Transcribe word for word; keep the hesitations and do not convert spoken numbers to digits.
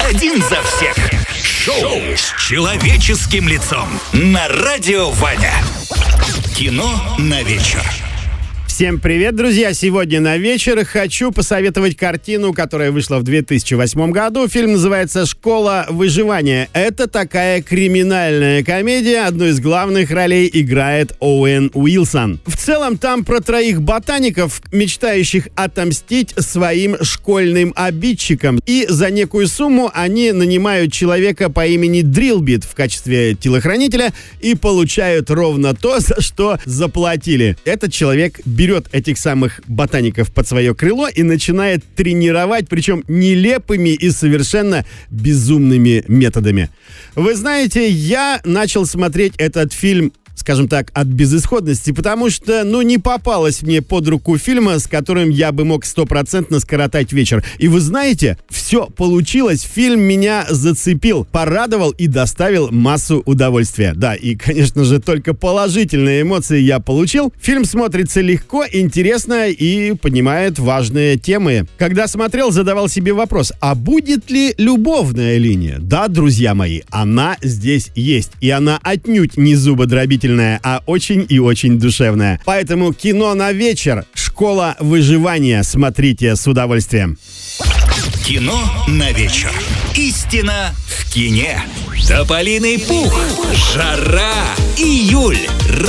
Один за всех. Шоу с человеческим лицом на Радио Ваня. Кино на вечер. Всем привет, друзья! Сегодня на вечер хочу посоветовать картину, которая вышла в две тысячи восьмом году. Фильм называется «Школа выживания». Это такая криминальная комедия. Одну из главных ролей играет Оуэн Уилсон. В целом там про троих ботаников, мечтающих отомстить своим школьным обидчикам. И за некую сумму они нанимают человека по имени Дрилбит в качестве телохранителя и получают ровно то, за что заплатили. Этот человек берет берет этих самых ботаников под свое крыло и начинает тренировать, причем нелепыми и совершенно безумными методами. Вы знаете, я начал смотреть этот фильм, скажем так, от безысходности, потому что, ну, не попалось мне под руку фильма, с которым я бы мог стопроцентно скоротать вечер. И вы знаете, все получилось, фильм меня зацепил, порадовал и доставил массу удовольствия. Да, и, конечно же, только положительные эмоции я получил. Фильм смотрится легко, интересно и поднимает важные темы. Когда смотрел, задавал себе вопрос, а будет ли любовная линия? Да, друзья мои, она здесь есть, и она отнюдь не зубодробительная, а очень и очень душевная. Поэтому кино на вечер, «Школа выживания» смотрите с удовольствием. Кино на вечер. Истина в кине. Тополиный пух. Жара. Июль.